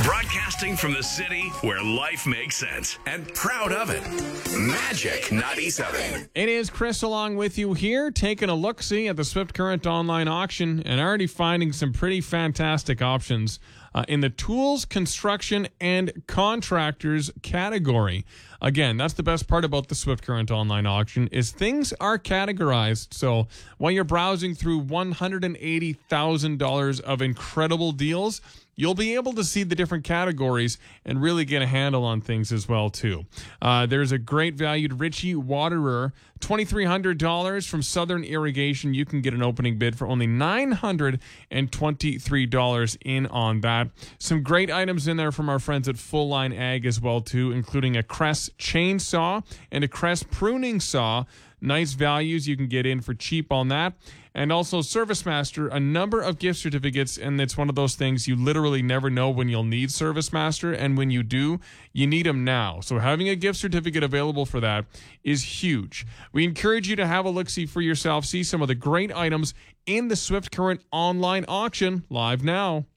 Broadcasting from the city where life makes sense and proud of it. Magic 97. It is Chris along with you here, taking a look-see at the Swift Current online auction and already finding some pretty fantastic options in the tools, construction, and contractors category. Again, that's the best part about the Swift Current online auction is things are categorized. So while you're browsing through $180,000 of incredible deals, you'll be able to see the different categories and really get a handle on things as well, too. There's a great valued Ritchie Waterer, $2,300 from Southern Irrigation. You can get an opening bid for only $923 in on that. Some great items in there from our friends at Full Line Ag as well, too, including a Crest chainsaw and a Crest pruning saw. Nice values you can get in for cheap on that. And also ServiceMaster, a number of gift certificates, and it's one of those things you literally never know when you'll need ServiceMaster, and when you do, you need them now. So having a gift certificate available for that is huge. We encourage you to have a look-see for yourself, see some of the great items in the Swift Current online auction live now.